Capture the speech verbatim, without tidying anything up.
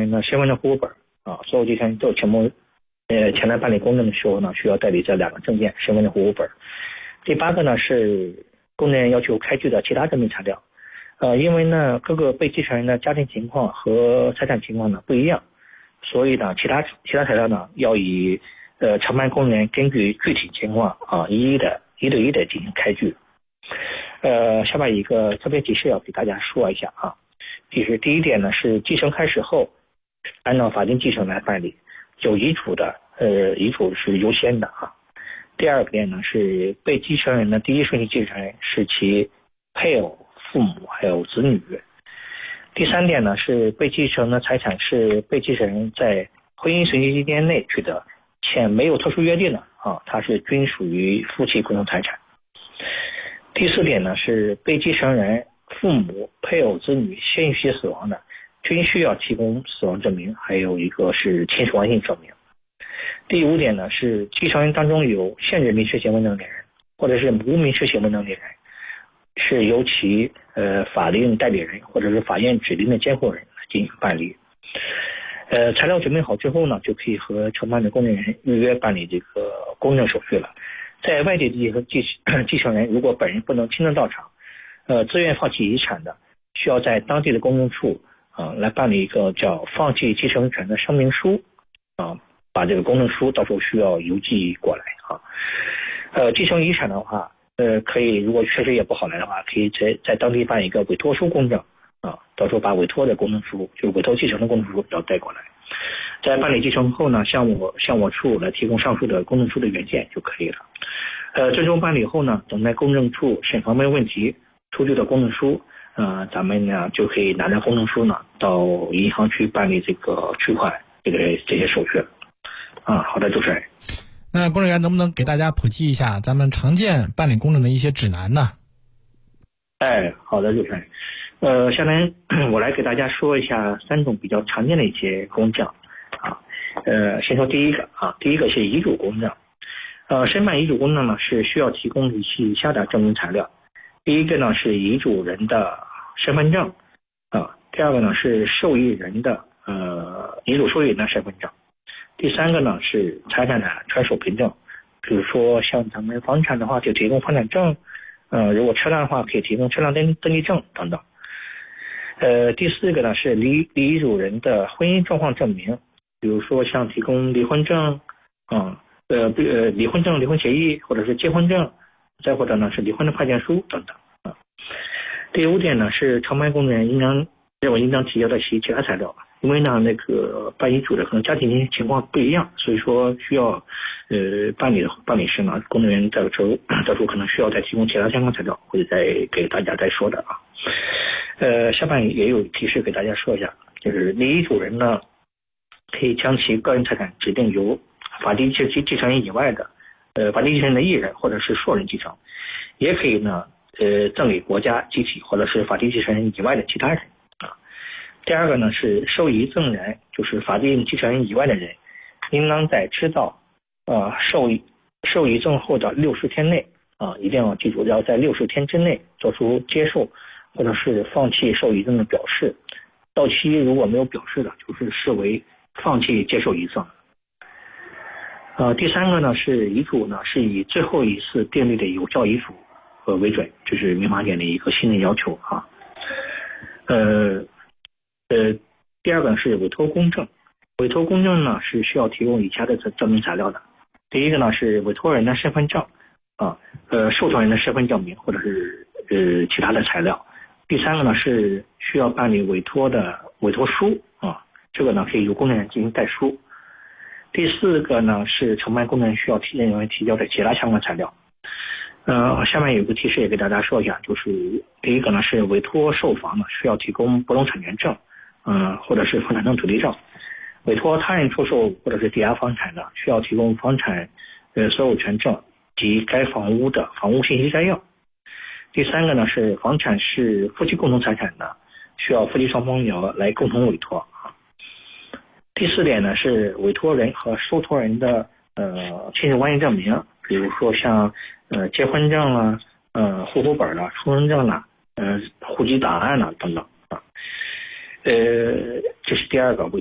人的身份证户口本啊，所有继承人都全部呃前来办理公证的时候呢，需要带领这两个证件，身份证户口本。第八个呢是公证人要求开具的其他证明材料。呃，因为呢各个被继承人的家庭情况和财产情况呢不一样，所以呢其他其他材料呢要以呃承办公证人根据具体情况啊一一的一对一的进行开具。呃，下面一个特别提示要给大家说一下啊，就是第一点呢是继承开始后，按照法定继承来办理，有遗嘱的呃遗嘱是优先的啊。第二点呢是被继承人的第一顺序继承人是其配偶、父母还有子女。第三点呢是被继承的财产是被继承人在婚姻存续期间内取得，且没有特殊约定的啊，它是均属于夫妻共同财产。第四点呢是被继承人父母、配偶、子女先于其死亡的，均需要提供死亡证明，还有一个是亲属关系证明。第五点呢是继承人当中有现任民事行为能力人或者是无民事行为能力人，是由其呃法定代理人或者是法院指定的监护人来进行办理。呃，材料准备好之后呢，就可以和承办的公证人预约办理这个公证手续了。在外地继继继承人如果本人不能亲自到场，呃，自愿放弃遗产的，需要在当地的公证处啊、呃、来办理一个叫放弃继承权的声明书啊、呃，把这个公证书到时候需要邮寄过来啊。呃，继承遗产的话，呃，可以如果确实也不好来的话，可以在在当地办一个委托书公证啊，到时候把委托的公证书，就是委托继承的公证书要带过来。在办理继承后呢，向我向我处来提供上述的公证书的原件就可以了。呃，最终办理后呢，等待公证处审核没问题，出具的公证书，呃，咱们呢就可以拿着公证书呢到银行去办理这个取款这个这些手续了。啊，好的，主持人。 那公证员能不能给大家普及一下咱们常见办理公证的一些指南呢？ 哎，好的，主持人。呃，下面我来给大家说一下三种比较常见的一些公证啊。呃，先说第一个啊，第一个是遗嘱公证。呃，申办遗嘱公证呢是需要提供以下的证明材料。第一个呢是遗嘱人的身份证啊，第二个呢是受益人的呃遗嘱受益人的身份证，第三个呢是财产的传属凭证，比如说像咱们房产的话就提供房产证，呃，如果车辆的话可以提供车辆登登记证等等。呃，第四个呢是离离遗嘱人的婚姻状况证明，比如说像提供离婚证，嗯，呃呃离婚证、离婚协议或者是结婚证，再或者呢是离婚的判决书等等啊。第五点呢是承办公证人应当认为应当提交的其其他材料，因为呢那个办遗嘱的可能家庭情况不一样，所以说需要呃办理的办理时呢，公证人在时候到时候可能需要再提供其他相关材料，会再给大家再说的啊。呃，下半也有提示给大家说一下，就是离遗嘱人呢可以将其个人财产指定由法定继继承人以外的呃法定继承人的一人或者是数人继承，也可以呢呃赠给国家、集体或者是法定继承人以外的其他人啊。第二个呢是受遗赠人，就是法定继承人以外的人，应当在知道呃受受遗赠后的六十天内啊，一定要记住，要在六十天之内做出接受或者是放弃受遗赠的表示，到期如果没有表示的，就是视为放弃接受遗赠。呃，第三个呢是遗嘱呢是以最后一次订立的有效遗嘱呃为准，这是民法典的一个新的要求啊。呃呃，第二个是委托公证，委托公证呢是需要提供以下的证明材料的。第一个呢是委托人的身份证啊，呃，受托人的身份证明或者是呃其他的材料。第三个呢是需要办理委托的委托书啊，这个呢可以由公证人进行代书。第四个呢是承办公证人需要提认为提交的其他相关材料。呃，下面有个提示也给大家说一下，就是第一个呢是委托受房呢需要提供不动产权证，嗯、呃，或者是房产证、土地证。委托他人出售或者是抵押房产的，需要提供房产呃所有权证及该房屋的房屋信息摘要。第三个呢是房产是夫妻共同财产的，需要夫妻双方也要来共同委托啊。第四点呢是委托人和受托人的呃亲属关系证明，比如说像呃结婚证啦、呃户口本啦、出生证啦、呃户籍档案啦等等啊。呃，这是第二个委